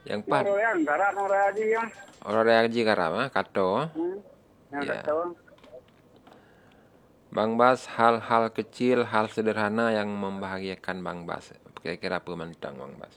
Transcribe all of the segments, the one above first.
Yang empat. Orang yang garap orang haji yang. Orang reaksi karap, kato. Yang Ya. kata. Bang Bas, hal-hal kecil, hal sederhana yang membahagiakan Bang Bas. Kira-kira apa mentang Bang Bas?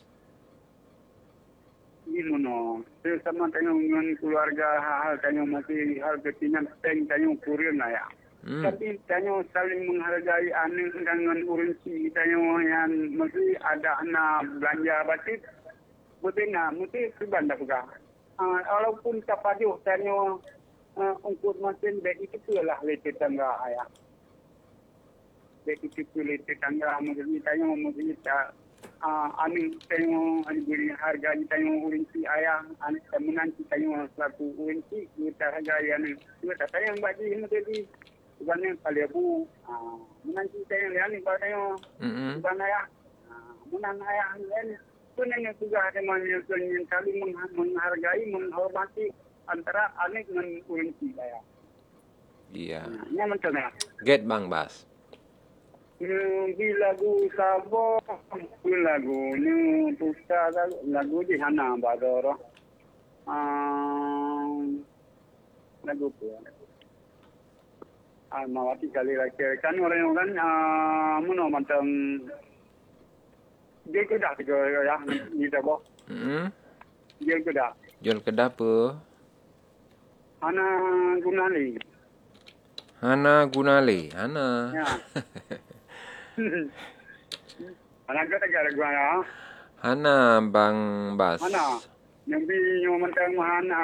Gimana? Saya sama tanya dengan keluarga hal tanya masih hal kecilnya tanya kurian lah ya. Tapi tanya saling menghargai anak dengan urgensi tanya yang mesti ada anak belanja batik. Mesti subanda juga. Walaupun kapadio tanya untuk makin baik itu pula lecet tangga ayah. Baik itu pula lecet tangga mesti tanya mesti aning tanya beri harga tanya urgensi ayah anak menanti tanya selaku urgensi kita hargai aning kita tanya bagi mesti bukannya kaliabu menanti tanya lihat tanya bukan ayah menang ayah ini sebenarnya juga ada yang saling menghargai menghormati antara anak dengan urgensi ayah. Iya. Ini macam mana? Get Bang Bas. Di lagu Sabo, di lagu ni pusta lagu di Hana Badoro. Lagu apa? Mawati kali lagi. Kan orang kan mana macam dia kedah juga ya di Sabo. Dia kedah. Jual kedap apa? Hana Gunali. Hana Gunali. Hana. Ya. Anak kita gara gua Hana Bang Bas. Hana. Yang binyo mentang Hana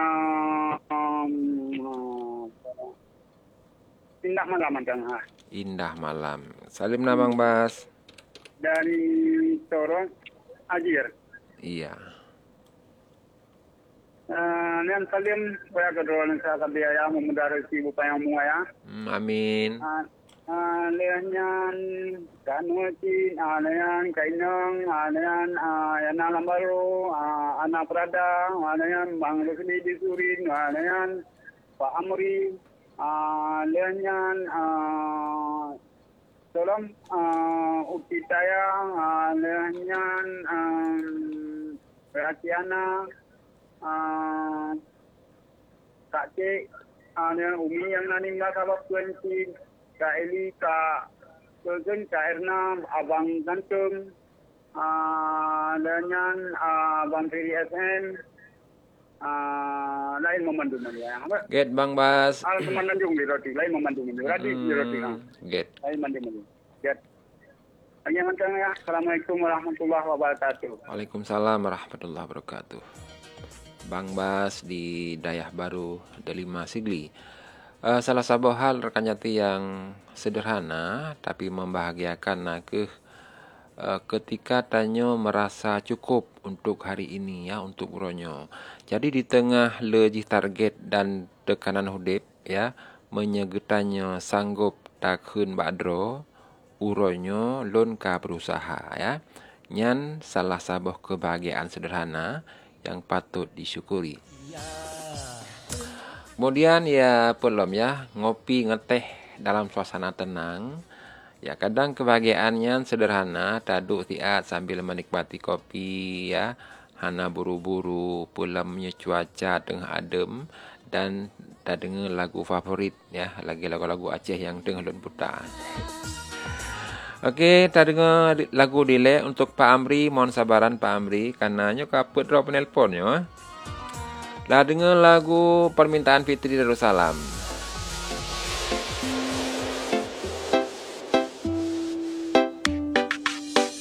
indah malam mentang Indah malam. Salim na Bang Bas. dari Toron Ajir. Iya. Nian salim saya kedua saya kebiaya memudarisi upaya muaya. Amin. Lehanyan kanuati anayan kainang anayan yana lambaru anak prada anayan bang Rusli disurin anayan Pak Amri lehanyan tolong ukitaya lehanyan Ratiana Kak Cik anayan Umi yang nani nggak sabab 20 Kak Eli, Kak Kulgen, Kak Erna, Abang Gantung, dengan Abang Firi SN, lain memandu ya. Get Bang Bas. Teman nanjung di roti, lain memandu roti di roti. Get. Lain mandu. Get. Lagi macam ya. Assalamualaikum warahmatullahi wabarakatuh. Waalaikumsalam warahmatullahi wabarakatuh. Bang Bas di Dayah Baru Delima Sigli. Salah satu hal rekan jati yang sederhana tapi membahagiakan ketika Tanyo merasa cukup untuk hari ini ya untuk uronyo. Jadi di tengah lejih target dan tekanan hudip ya menyegetanyo sanggup takun badro uronyo lon ka berusaha ya. Nyan salah satu kebahagiaan sederhana yang patut disyukuri. Kemudian ya belum ya ngopi ngeteh dalam suasana tenang. Ya kadang kebahagiaannya sederhana, taduk tiat sambil menikmati kopi ya. Hana buru-buru, pulamnya cuaca tengah adem dan tak dengar lagu favorit ya, lagi lagu-lagu Aceh yang tengah lun putar. Okey, tak dengar lagu delay untuk Pak Amri, mohon sabaran Pak Amri karena nyo kaput drop penelpon yo. Lah dengar lagu permintaan Fitri Darussalam.